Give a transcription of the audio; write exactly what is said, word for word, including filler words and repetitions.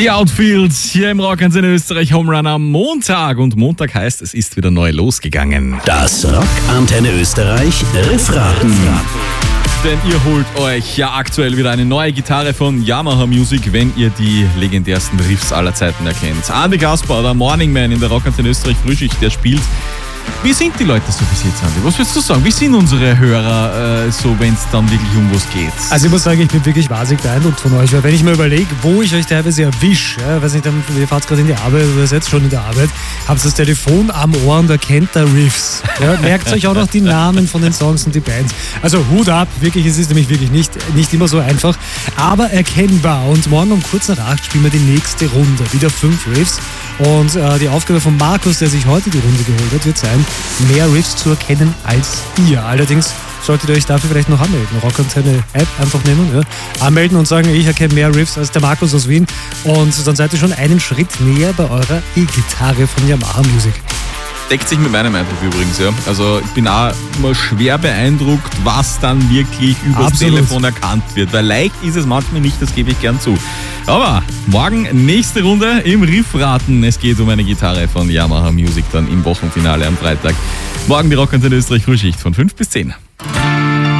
The Outfields hier im Rockantenne Österreich Home Run am Montag. Und Montag heißt, es ist wieder neu losgegangen. Das Rockantenne Österreich Riffraten. Denn ihr holt euch ja aktuell wieder eine neue Gitarre von Yamaha Music, wenn ihr die legendärsten Riffs aller Zeiten erkennt. Andi Gaspar, der Morning Man in der Rockantenne Österreich Frühschicht, der spielt. Wie sind die Leute so bis jetzt, Andi? Was würdest du sagen? Wie sind unsere Hörer äh, so, wenn es dann wirklich um was geht? Also ich muss sagen, ich bin wirklich wahnsinnig beeindruckt von euch, weil wenn ich mir überlege, wo ich euch teilweise erwische, ja, weiß nicht, ihr fahrt gerade in die Arbeit oder seid schon in der Arbeit, habt das Telefon am Ohr und erkennt da Riffs. Ja, merkt euch auch noch die Namen von den Songs und die Bands. Also Hut ab, wirklich, es ist nämlich wirklich nicht, nicht immer so einfach, aber erkennbar. Und morgen um kurz nach acht spielen wir die nächste Runde. Wieder fünf Riffs. Und äh, die Aufgabe von Markus, der sich heute die Runde geholt hat, wird sein, mehr Riffs zu erkennen als ihr. Allerdings solltet ihr euch dafür vielleicht noch anmelden. Rockantenne App einfach nehmen, ja. Anmelden und sagen, ich erkenne mehr Riffs als der Markus aus Wien. Und dann seid ihr schon einen Schritt näher bei eurer E-Gitarre von Yamaha Music. Deckt sich mit meinem Eindruck übrigens, ja. Also ich bin auch immer schwer beeindruckt, was dann wirklich übers Absolut. Telefon erkannt wird. Weil leicht ist es manchmal nicht, das gebe ich gern zu. Aber morgen nächste Runde im Riffraten. Es geht um eine Gitarre von Yamaha Music dann im Wochenfinale am Freitag. Morgen die Rockantenne Österreich Frühschicht von fünf bis zehn.